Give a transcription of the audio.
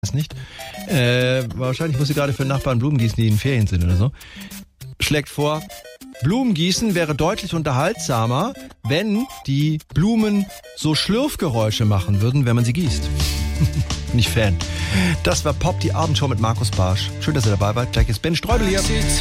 weiß nicht. Wahrscheinlich muss sie gerade für Nachbarn Blumen gießen, die in Ferien sind oder so. Schlägt vor, Blumengießen wäre deutlich unterhaltsamer, wenn die Blumen so Schlürfgeräusche machen würden, wenn man sie gießt. Bin ich Fan. Das war Pop, die Abendshow mit Markus Barsch. Schön, dass ihr dabei wart. Gleich ist Ben Streubel hier.